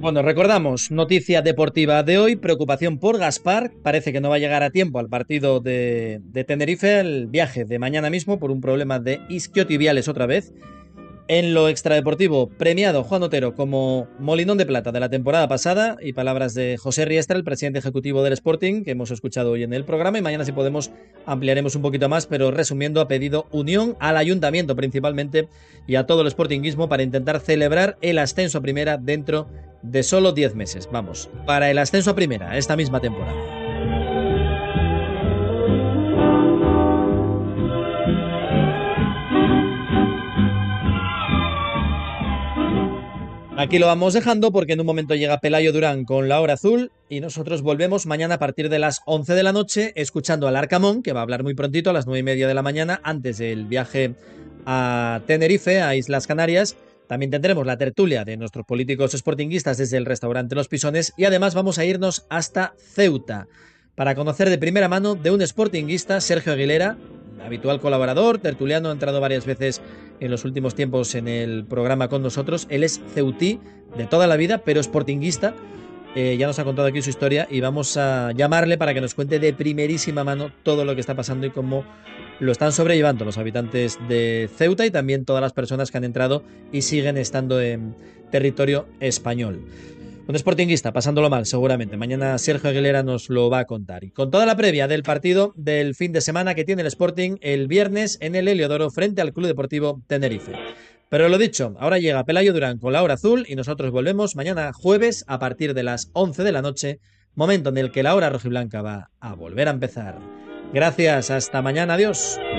Bueno, recordamos, noticia deportiva de hoy, preocupación por Gaspar, parece que no va a llegar a tiempo al partido de Tenerife, el viaje de mañana mismo por un problema de isquiotibiales otra vez. En lo extradeportivo, premiado Juan Otero como Molinón de Plata de la temporada pasada, y palabras de José Riestra, el presidente ejecutivo del Sporting, que hemos escuchado hoy en el programa, y mañana si podemos ampliaremos un poquito más, pero resumiendo ha pedido unión al ayuntamiento principalmente y a todo el sportinguismo para intentar celebrar el ascenso a primera dentro de solo 10 meses. Vamos, para el ascenso a primera esta misma temporada. Aquí lo vamos dejando porque en un momento llega Pelayo Durán con La Hora Azul y nosotros volvemos mañana a partir de las 11 de la noche escuchando al Arcamón, que va a hablar muy prontito a las 9:30 de la mañana antes del viaje a Tenerife, a Islas Canarias. También tendremos la tertulia de nuestros políticos sportinguistas desde el restaurante Los Pisones y además vamos a irnos hasta Ceuta para conocer de primera mano de un sportinguista, Sergio Aguilera, habitual colaborador, tertuliano, ha entrado varias veces en los últimos tiempos en el programa con nosotros. Él es ceutí de toda la vida, pero sportinguista. Ya nos ha contado aquí su historia y vamos a llamarle para que nos cuente de primerísima mano todo lo que está pasando y cómo lo están sobrellevando los habitantes de Ceuta y también todas las personas que han entrado y siguen estando en territorio español. Un sportinguista pasándolo mal, seguramente. Mañana Sergio Aguilera nos lo va a contar. Y con toda la previa del partido del fin de semana que tiene el Sporting el viernes en el Heliodoro frente al Club Deportivo Tenerife. Pero lo dicho, ahora llega Pelayo Durán con La Hora Azul y nosotros volvemos mañana jueves a partir de las 11 de la noche, momento en el que la hora rojiblanca va a volver a empezar. Gracias, hasta mañana, adiós.